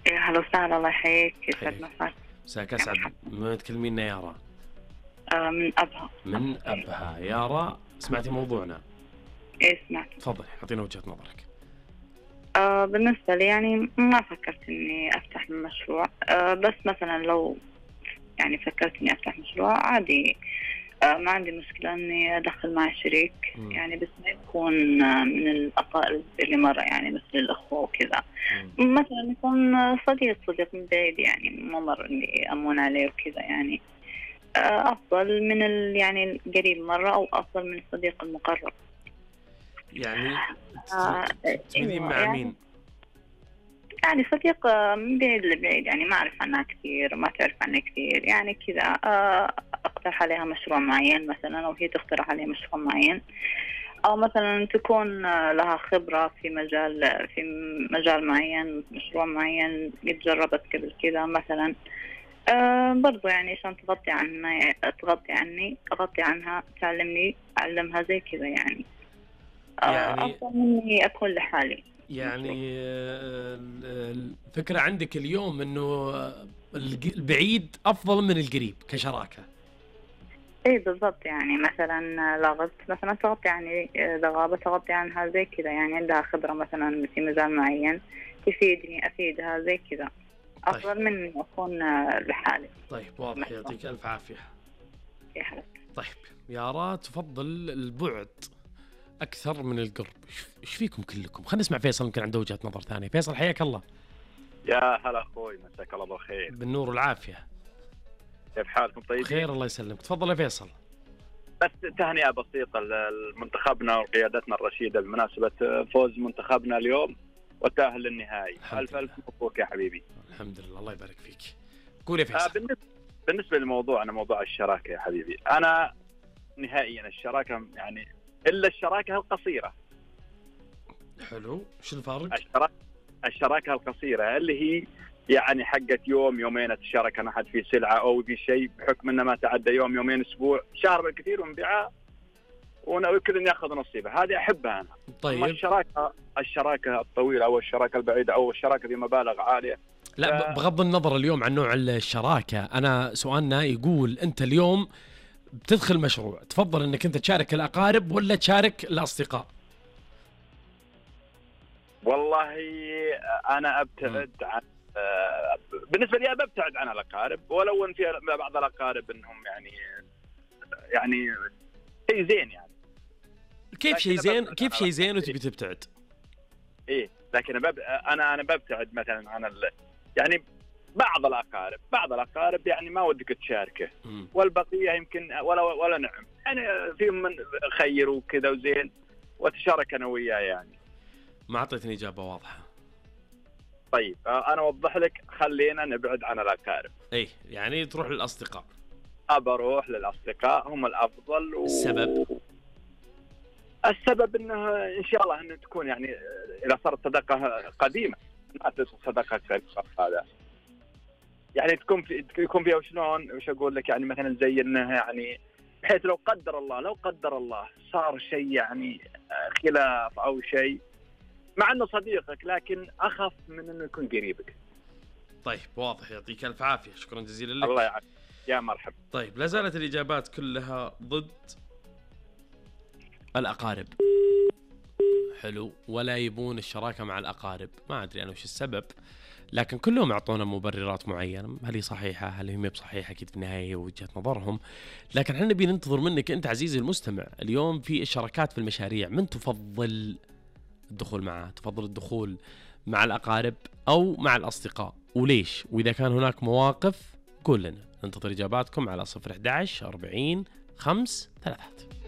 يا هلا وسهلا، الله يحييك، يسعد حياك. مساك. مساك أسعد. من تكلمينا يارا؟ من أبها. من أبها. يارا، سمعتي موضوعنا؟ إيه سمعت. تفضلي، أعطينا وجهة نظرك. بالنسبة لي يعني ما فكرت إني أفتح مشروع. بس مثلا لو يعني فكرت إني أفتح مشروع عادي. ما عندي مشكلة إني أدخل معي شريك، يعني بس ما يكون من الأقارب اللي مرة، يعني مثل الأخوة وكذا. مثلا يكون صديق من بعيد، يعني ما مر إني أمون عليه وكذا يعني. أفضل من يعني القريب مرة، أو أفضل من الصديق المقرب. يعني تريدين أيوة مع مين؟ يعني صديق من بعيد لبعيد، يعني ما أعرف عنها كثير وما تعرف عني كثير، يعني كذا. أقترح عليها مشروع معين مثلا، أو هي تقترح علي مشروع معين، أو مثلا تكون لها خبرة في مجال معين، مشروع معين قد جربت قبل كذا مثلا. برضو يعني عشان أغطي عنها، تعلمني أعلمها زي كذا يعني. يعني أفضل مني أكون لحالي. يعني الفكرة عندك اليوم إنه البعيد أفضل من القريب كشراكة. إيه بالضبط، يعني مثلا لغت مثلا تغطي عني، ضغابة تغطي عنها زي كذا، يعني عندها خبرة مثلا في مجال معين، تفيدني أفيدها زي كذا. طيب. أفضل من إني أكون لحالي. طيب واضح، يعطيك ألف عافية. يا حلو. طيب يارا، تفضل البعد أكثر من القرب. إيش فيكم كلكم؟ خلينا نسمع فيصل، يمكن عنده وجهة نظر ثانية. فيصل حياك الله. يا هلا اخوي، مساك الله بالخير. بالنور والعافية. كيف حالكم؟ طيبين؟ خير الله يسلمك. تفضل يا فيصل. بس تهنئة بسيطة لمنتخبنا وقيادتنا الرشيدة بمناسبة فوز منتخبنا اليوم والتأهل للنهائي. ألف مبروك يا حبيبي. الحمد لله، الله يبارك فيك. قول يا فيصل. بالنسبة لموضوعنا، موضوع الشراكة يا حبيبي، أنا نهائيا الشراكة يعني إلا الشراكة القصيرة. حلو، شو الفارق؟ الشراكة القصيرة اللي هي يعني حقت يوم يومين، تشارك أنا أحد في سلعة أو في شيء بحكم أنه ما تعدى يوم يومين أسبوع شهر بالكثير ونبيعها وكل ياخذ نصيبه. هذه أحبها أنا. طيب. الشراكة الطويلة أو الشراكة البعيدة أو الشراكة في مبالغ عالية. لا، بغض النظر اليوم عن نوع الشراكة، أنا سؤالنا يقول أنت اليوم بتدخل مشروع، تفضل أنك أنت تشارك الأقارب ولا تشارك الأصدقاء؟ والله أنا أبتعد عن بالنسبة لي أبتعد عن الأقارب، ولو أن في بعض الأقارب أنهم يعني شيء زين يعني. كيف شيء زين؟ كيف شيء زين وتبي تبتعد؟ إيه، لكن أنا ببتعد مثلا عن يعني بعض الأقارب يعني ما ودك تشاركه، والبقية يمكن ولا نعم، يعني فيهم من خير وكذا وزين وتشارك أنا وياه يعني. ما أعطيتني إجابة واضحة. طيب أنا أوضح لك، خلينا نبعد عن الأقارب. إيه، يعني تروح للأصدقاء. أروح للأصدقاء، هم الأفضل. السبب إنه إن شاء الله إنه تكون يعني إذا صارت صداقة قديمة، ما تصير صداقة قريبة، هذا يعني يكون فيها وش أقول لك، يعني مثلا زي إنه يعني بحيث لو قدر الله صار شيء يعني خلاف أو شيء، مع إنه صديقك لكن أخف من إنه يكون قريبك. طيب واضح، يعطيك ألف عافية، شكرا جزيلا لك. الله يعافيك، يا مرحبا. طيب، لا زالت الإجابات كلها ضد الأقارب. حلو، ولا يبون الشراكة مع الأقارب. ما أدري أنا وش السبب، لكن كلهم يعطونا مبررات معينة، هل هي صحيحة هل هي مو صحيحة، أكيد في النهاية وجهة نظرهم. لكن احنا نبي ننتظر منك أنت عزيزي المستمع اليوم في الشراكات في المشاريع، من تفضل الدخول معه؟ تفضل الدخول مع الأقارب أو مع الأصدقاء، وليش؟ وإذا كان هناك مواقف قول لنا. ننتظر إجاباتكم على 011 40 5 3.